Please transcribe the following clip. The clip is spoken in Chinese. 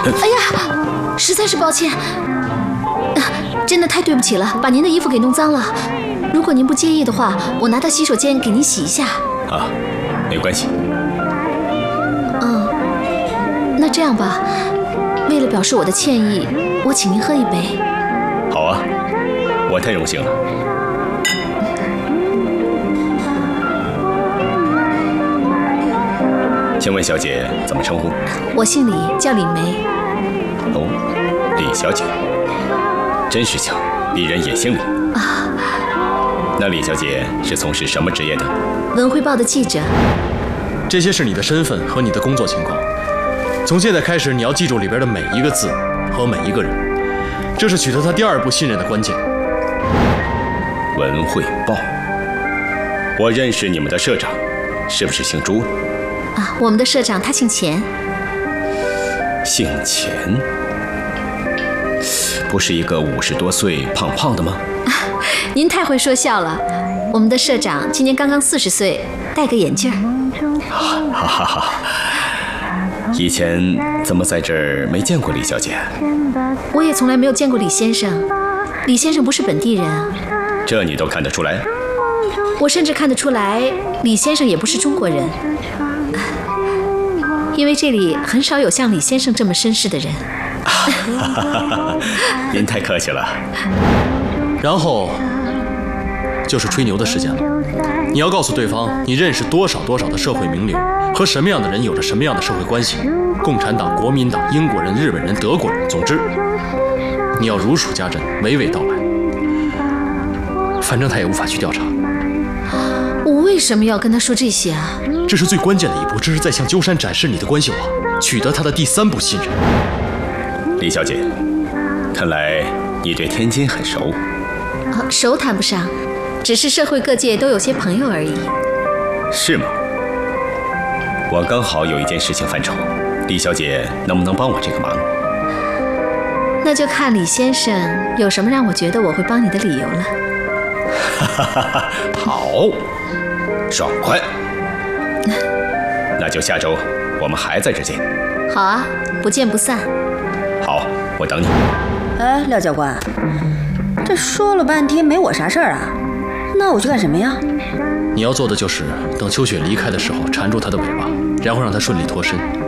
哎呀，实在是抱歉，真的太对不起了，把您的衣服给弄脏了。如果您不介意的话，我拿到洗手间给您洗一下。 啊，没关系。 那这样吧，为了表示我的歉意，我请您喝一杯。 好啊，我太荣幸了。请问小姐怎么称呼？ 我姓李，叫李梅。 哦，李小姐，真是巧，鄙人也姓李。 啊， 那李小姐是从事什么职业的？ 文汇报的记者。 这些是你的身份和你的工作情况。从现在开始，你要记住里边的每一个字和每一个人，这是取得他第2步信任的关键。 文汇报，我认识你们的社长，是不是姓朱？ 啊，我们的社长他姓钱。 姓钱？不是一个50多岁胖胖的吗？ 啊，您太会说笑了。我们的社长今年刚刚40岁，戴个眼镜。 哈哈哈！以前怎么在这儿没见过李小姐？ 我也从来没有见过李先生。李先生不是本地人啊。 这你都看得出来？ 我甚至看得出来，李先生也不是中国人。因为这里很少有像李先生这么绅士的人。 您太客气了。 然后就是吹牛的时间了。你要告诉对方你认识多少的社会名流，和什么样的人有着什么样的社会关系，共产党、国民党、英国人、日本人、德国人，总之你要如数家珍，娓娓道来。反正他也无法去调查。 我为什么要跟他说这些啊？ 这是最关键的一步，这是在向鸠山展示你的关系网，取得他的第3步信任。 李小姐，看来你对天津很熟。 熟谈不上，只是社会各界都有些朋友而已。 是吗？我刚好有一件事情犯愁，李小姐能不能帮我这个忙？ 那就看李先生有什么让我觉得我会帮你的理由了。 好，爽快。那就下周我们还在这见。 好啊，不见不散。 好，我等你。 哎，廖教官，这说了半天没我啥事儿啊？那我去干什么呀？ 你要做的就是等秋雪离开的时候缠住她的尾巴，然后让她顺利脱身。